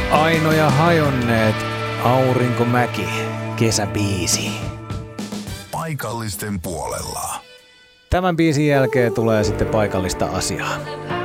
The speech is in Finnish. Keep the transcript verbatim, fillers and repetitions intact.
Aino ja hajonneet, Aurinkomäki, kesäbiisi. Paikallisten puolella. Tämän biisin jälkeen tulee sitten paikallista asiaa.